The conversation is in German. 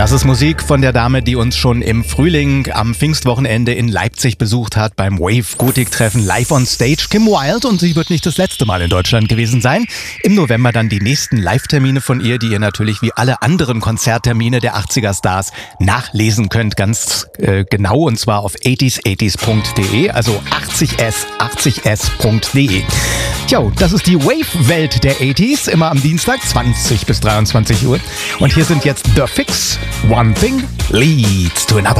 Das ist Musik von der Dame, die uns schon im Frühling am Pfingstwochenende in Leipzig besucht hat beim Wave-Gotik-Treffen live on stage. Kim Wilde, und sie wird nicht das letzte Mal in Deutschland gewesen sein. Im November dann die nächsten Live-Termine von ihr, die ihr natürlich wie alle anderen Konzerttermine der 80er-Stars nachlesen könnt, ganz genau, und zwar auf 80s80s.de, also 80s80s.de. Tja, das ist die Wave-Welt der 80s, immer am Dienstag 20 bis 23 Uhr. Und hier sind jetzt The Fix. One thing leads to another.